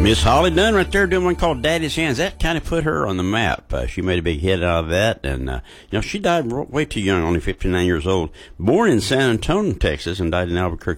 Miss Holly Dunn right there doing one called Daddy's Hands. That kind of put her on the map. She made a big hit out of that. And, she died way too young, only 59 years old. Born in San Antonio, Texas, and died in Albuquerque,